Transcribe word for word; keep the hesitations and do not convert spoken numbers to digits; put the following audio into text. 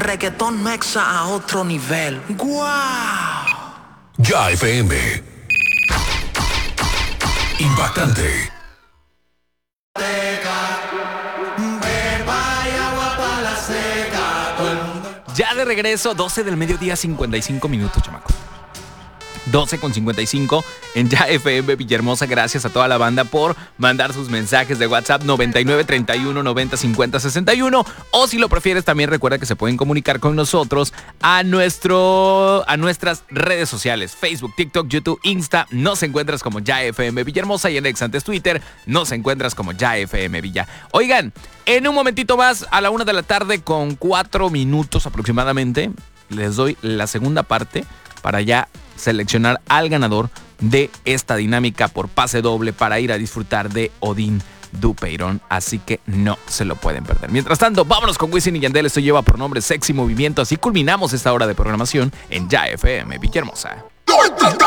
reggaetón mexa a otro nivel. ¡Guau! Ya F M. Impactante. Ya de regreso, doce del mediodía, cincuenta y cinco minutos, chamacos. doce con cincuenta y cinco en Ya F M Villahermosa. Gracias a toda la banda por mandar sus mensajes de WhatsApp noventa y nueve, treinta y uno, noventa, cincuenta, sesenta y uno. O si lo prefieres, también recuerda que se pueden comunicar con nosotros a, nuestro, a nuestras redes sociales. Facebook, TikTok, YouTube, Insta. Nos encuentras como Ya F M Villahermosa y en ex antes Twitter nos encuentras como Ya F M Villa. Oigan, en un momentito más, a la una de la tarde con cuatro minutos aproximadamente, les doy la segunda parte para ya seleccionar al ganador de esta dinámica por pase doble para ir a disfrutar de Odín Dupeirón, así que no se lo pueden perder. Mientras tanto, vámonos con Wisin y Yandel. Esto lleva por nombre Sexy Movimiento. Así culminamos esta hora de programación en Ya F M Villahermosa.